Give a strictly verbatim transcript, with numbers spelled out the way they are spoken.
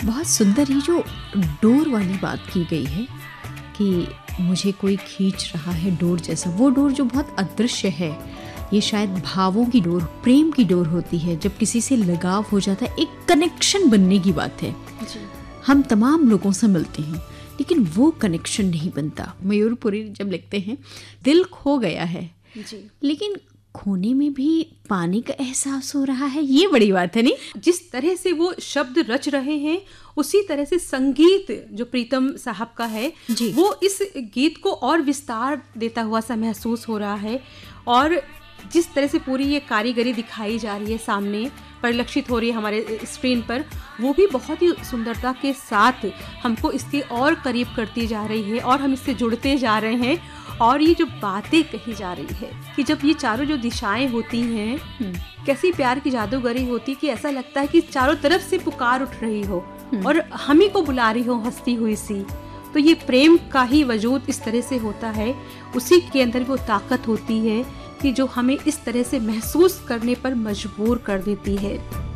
बहुत सुंदर ये जो डोर वाली बात की गई है कि मुझे कोई खींच रहा है डोर जैसा, वो डोर जो बहुत अदृश्य है, ये शायद भावों की डोर, प्रेम की डोर होती है। जब किसी से लगाव हो जाता है, एक कनेक्शन बनने की बात है जी। हम तमाम लोगों से मिलते हैं लेकिन वो कनेक्शन नहीं बनता। मयूरपुरी जब लिखते हैं दिल खो गया है जी, लेकिन खोने में भी पानी का एहसास हो रहा है, ये बड़ी बात है नहीं। जिस तरह से वो शब्द रच रहे हैं उसी तरह से संगीत जो प्रीतम साहब का है जी, वो इस गीत को और विस्तार देता हुआ सा महसूस हो रहा है। और जिस तरह से पूरी ये कारीगरी दिखाई जा रही है, सामने परिलक्षित हो रही है हमारे स्क्रीन पर, वो भी बहुत ही सुंदरता के साथ हमको इसके और करीब करती जा रही है और हम इससे जुड़ते जा रहे हैं। और ये जो बातें कही जा रही है कि जब ये चारों जो दिशाएं होती हैं, कैसी प्यार की जादूगरी होती कि ऐसा लगता है कि चारों तरफ से पुकार उठ रही हो और हम ही को बुला रही हो हंसती हुई सी। तो ये प्रेम का ही वजूद इस तरह से होता है, उसी के अंदर वो ताकत होती है कि जो हमें इस तरह से महसूस करने पर मजबूर कर देती है।